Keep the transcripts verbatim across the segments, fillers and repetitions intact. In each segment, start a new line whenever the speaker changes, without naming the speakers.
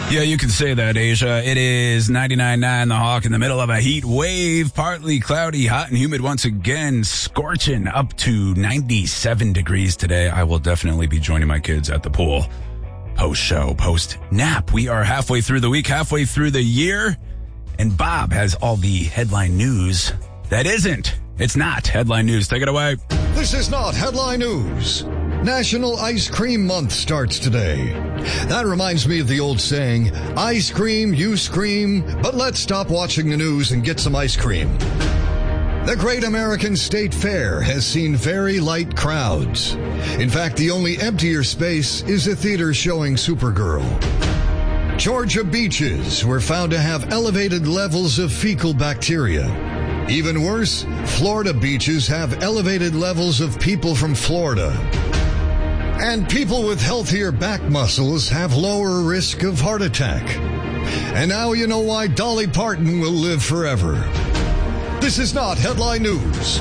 Yeah, you can say that, Asia. It is ninety-nine point nine The Hawk in the middle of a heat wave. Partly cloudy, hot and humid once again. Scorching up to ninety-seven degrees today. I will definitely be joining my kids at the pool. Post-show, post-nap. We are halfway through the week, halfway through the year. And Bob has all the headline news that isn't. It's not headline news. Take it away.
This is not headline news. National Ice Cream Month starts today. That reminds me of the old saying, ice cream, you scream, but let's stop watching the news and get some ice cream. The Great American State Fair has seen very light crowds. In fact, the only emptier space is a theater showing Supergirl. Georgia beaches were found to have elevated levels of fecal bacteria. Even worse, Florida beaches have elevated levels of people from Florida. And people with healthier back muscles have lower risk of heart attack. And now you know why Dolly Parton will live forever. This is not headline news.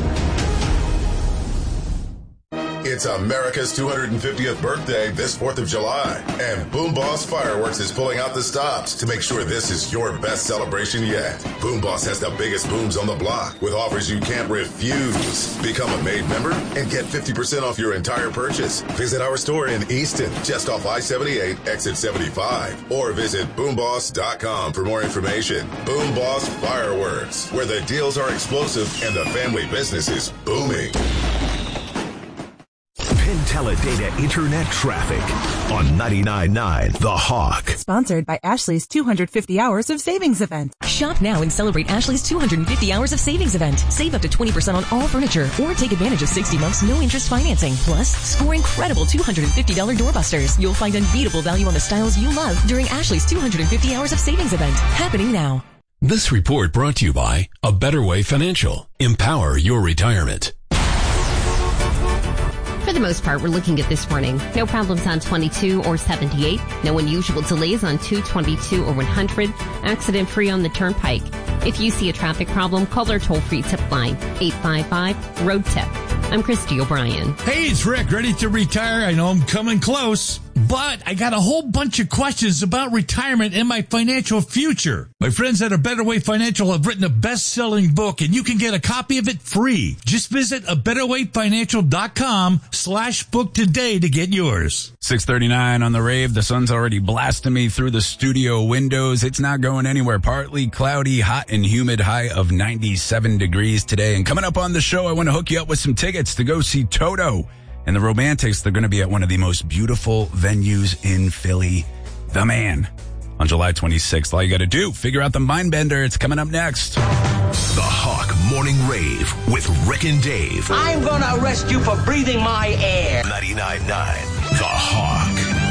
It's America's two hundred fiftieth birthday this fourth of July, and Boom Boss Fireworks is pulling out the stops to make sure this is your best celebration yet. Boom Boss has the biggest booms on the block with offers you can't refuse. Become a Made member and get fifty percent off your entire purchase. Visit our store in Easton, just off I seventy-eight, exit seventy-five, or visit boom boss dot com for more information. Boom Boss Fireworks, where the deals are explosive and the family business is booming.
Teledata Internet Traffic on ninety-nine point nine The Hawk.
Sponsored by Ashley's two hundred fifty hours of savings event.
Shop now and celebrate Ashley's two hundred fifty hours of savings event. Save up to twenty percent on all furniture or take advantage of sixty months no interest financing. Plus, score incredible two hundred fifty dollars doorbusters. You'll find unbeatable value on the styles you love during Ashley's two hundred fifty hours of savings event. Happening now.
This report brought to you by A Better Way Financial. Empower your retirement.
For the most part, we're looking at this morning. No problems on twenty-two or seventy-eight. No unusual delays on two twenty-two or one hundred. Accident-free on the Turnpike. If you see a traffic problem, call our toll-free tip line, eight five five, road tip. I'm Christy O'Brien.
Hey, it's Rick, ready to retire. I know I'm coming close, but I got a whole bunch of questions about retirement and my financial future. My friends at A Better Way Financial have written a best-selling book, and you can get a copy of it free. Just visit a better way financial dot com slash book today to get yours.
six thirty-nine on the rave. The sun's already blasting me through the studio windows. It's not going anywhere. Partly cloudy, hot and humid, high of ninety-seven degrees today. And coming up on the show, I want to hook you up with some tickets to go see Toto and the Romantics. They're going to be at one of the most beautiful venues in Philly, The Man, on July twenty-sixth. All you got to do, figure out the Mindbender. It's coming up next.
The Hawk Morning Rave with Rick and Dave.
I'm going to arrest you for breathing my air.
ninety-nine point nine The Hawk.